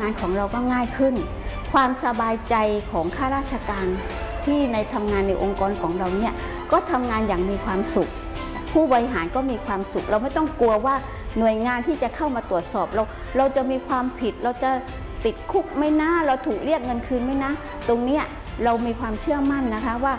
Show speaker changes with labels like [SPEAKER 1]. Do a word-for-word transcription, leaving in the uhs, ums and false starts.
[SPEAKER 1] านของเราก็ง่ายขึ้นความสบายใจของข้าราชการที่ในทำงานในองค์กรของเราเนี่ยก็ทำงานอย่างมีความสุขผู้บริหารก็มีความสุขเราไม่ต้องกลัวว่าหน่วยงานที่จะเข้ามาตรวจสอบเราเราจะมีความผิดเราจะติดคุกไหมนะเราถูกเรียกเงินคืนไหมนะตรงนี้เรามีความเชื่อมั่นนะคะว่า